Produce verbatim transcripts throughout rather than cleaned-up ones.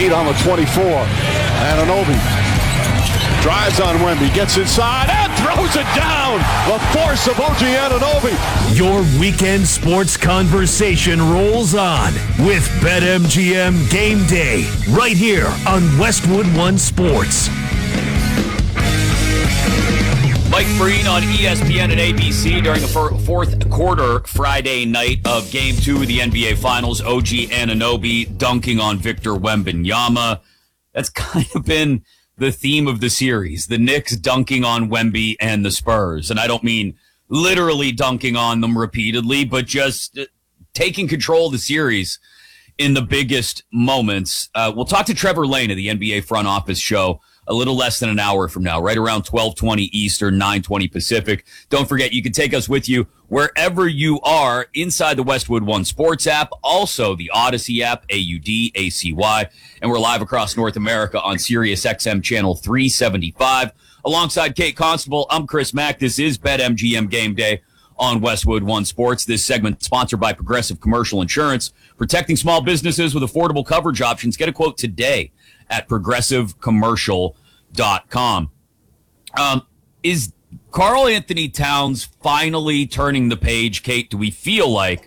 eight on the twenty-four. Anunoby drives on Wemby, gets inside, and throws it down. The force of O G Anunoby. Your weekend sports conversation rolls on with BetMGM Game Day, right here on Westwood One Sports. Mike Breen on E S P N and A B C during the fourth quarter Friday night of Game two of the N B A Finals. O G Anunoby dunking on Victor Wembanyama. That's kind of been the theme of the series. The Knicks dunking on Wemby and the Spurs. And I don't mean literally dunking on them repeatedly, but just taking control of the series in the biggest moments. Uh, we'll talk to Trevor Lane of the N B A Front Office Show a little less than an hour from now, right around twelve twenty Eastern, nine twenty Pacific. Don't forget, you can take us with you wherever you are inside the Westwood One Sports app, also the Odyssey app, A U D A C Y, and we're live across North America on Sirius X M channel three seventy-five. Alongside Kate Constable, I'm Chris Mack. This is BetMGM Game Day on Westwood One Sports. This segment sponsored by Progressive Commercial Insurance, protecting small businesses with affordable coverage options. Get a quote today at progressive commercial dot com. Um, is Karl Anthony Towns finally turning the page, Kate, do we feel like,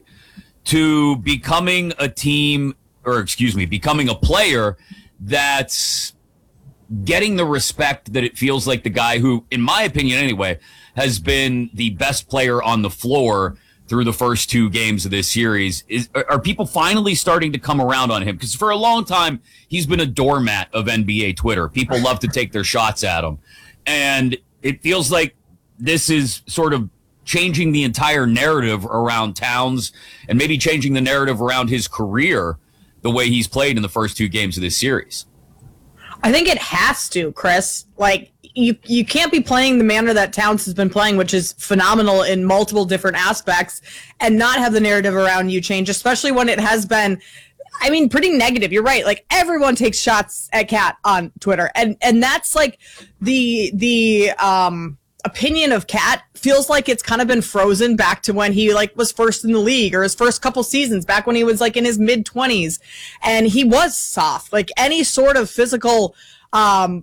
to becoming a team, or excuse me, becoming a player that's getting the respect that it feels like the guy who, in my opinion anyway, has been the best player on the floor through the first two games of this series? Is, are people finally starting to come around on him? Because for a long time, he's been a doormat of N B A Twitter. People love to take their shots at him. And it feels like this is sort of changing the entire narrative around Towns and maybe changing the narrative around his career the way he's played in the first two games of this series. I think it has to, Chris. Like, you you can't be playing the manner that Towns has been playing, which is phenomenal in multiple different aspects, and not have the narrative around you change, especially when it has been, I mean, pretty negative. You're right. Like, everyone takes shots at Cat on Twitter, and and that's like the the um opinion of Cat feels like it's kind of been frozen back to when he like was first in the league, or his first couple seasons back when he was like in his mid twenties, and he was soft. Like, any sort of physical um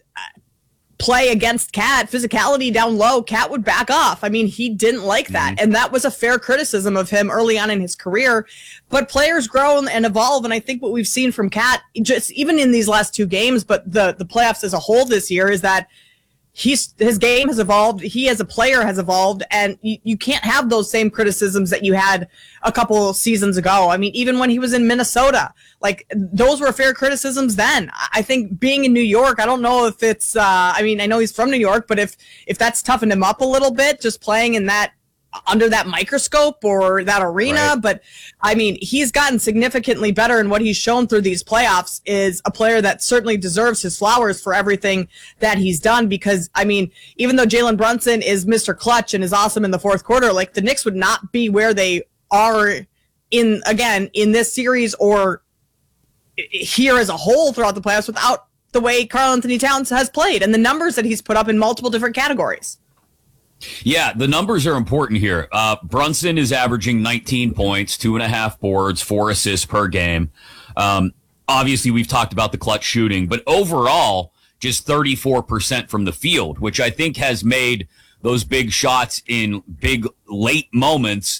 play against Cat, physicality down low, Cat would back off. I mean, he didn't like that. Mm-hmm. And that was a fair criticism of him early on in his career. But players grow and evolve. And I think what we've seen from Cat, just even in these last two games, but the, the playoffs as a whole this year, is that he's his game has evolved. He as a player has evolved. And you, you can't have those same criticisms that you had a couple seasons ago. I mean, even when he was in Minnesota, like, those were fair criticisms then. I think being in New York, I don't know if it's, uh, I mean, I know he's from New York, but if, if that's toughened him up a little bit, just playing in that, under that microscope or that arena. Right. But I mean, he's gotten significantly better, and what he's shown through these playoffs is a player that certainly deserves his flowers for everything that he's done. Because I mean, even though Jalen Brunson is Mister Clutch and is awesome in the fourth quarter, like, the Knicks would not be where they are in, again, in this series or here as a whole throughout the playoffs without the way Karl Anthony Towns has played and the numbers that he's put up in multiple different categories. Yeah, the numbers are important here. Uh, Brunson is averaging nineteen points, two and a half boards, four assists per game. Um, obviously, we've talked about the clutch shooting, but overall, just thirty-four percent from the field, which I think has made those big shots in big late moments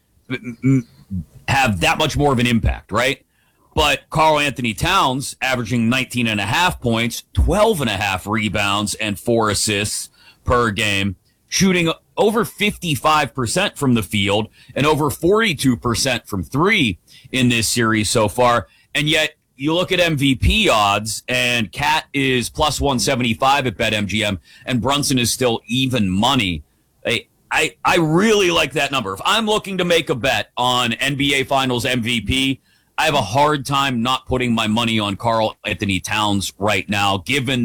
have that much more of an impact, right? But Karl Anthony Towns averaging nineteen and a half points, twelve and a half rebounds, and four assists per game, shooting over fifty-five percent from the field and over forty-two percent from three in this series so far. And yet you look at M V P odds, and Cat is plus one seventy-five at BetMGM, and Brunson is still even money. I, I, I really like that number. If I'm looking to make a bet on N B A Finals M V P, I have a hard time not putting my money on Karl Anthony Towns right now, given